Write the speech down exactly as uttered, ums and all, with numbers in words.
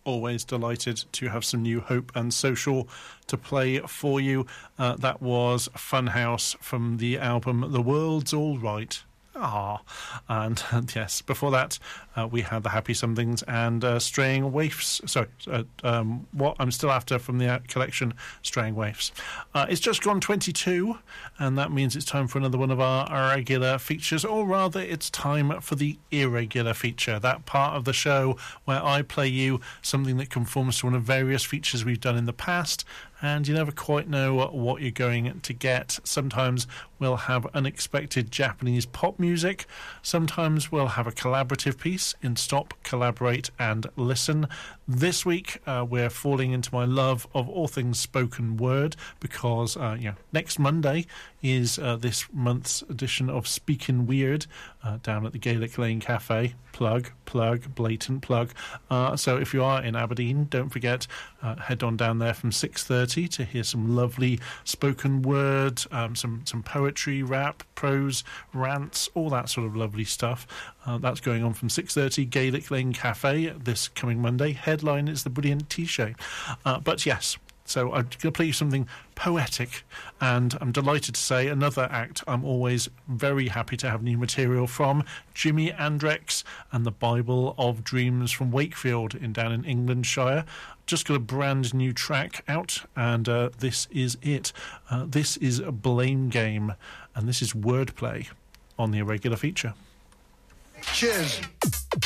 always delighted to have some new Hope and Social to play for you. Uh, that was Funhouse from the album The World's All Right. Ah, and, and yes, before that uh, we had the Happy Somethings and uh, Straying Waifs. Sorry, uh, um, what I'm still after from the collection, Straying Waifs. Uh, it's just gone twenty-two, and that means it's time for another one of our, our regular features, or rather, it's time for the irregular feature, that part of the show where I play you something that conforms to one of various features we've done in the past, and you never quite know what you're going to get. Sometimes we'll have unexpected Japanese pop music. Sometimes we'll have a collaborative piece in Stop, Collaborate and Listen. This week uh, we're falling into my love of all things spoken word, because uh, you know, next Monday is uh, this month's edition of Speaking Weird uh, down at the Gaelic Lane Cafe. Plug, plug, blatant plug. Uh, so if you are in Aberdeen, don't forget, uh, head on down there from six thirty to hear some lovely spoken word, um, some, some poetry, rap, prose, rants, all that sort of lovely stuff. Uh, that's going on from six thirty, Gaelic Lane Cafe, this coming Monday. Headline is the brilliant T-Shay. Uh, but yes, so I'm going to play you something poetic, and I'm delighted to say another act I'm always very happy to have new material from, Jimi Andrex and the Bible of Dreams from Wakefield in down in Englandshire. Just got a brand new track out, and uh, this is it. Uh, this is a Blame Game, and this is Wordplay on the Irregular Feature. Cheers.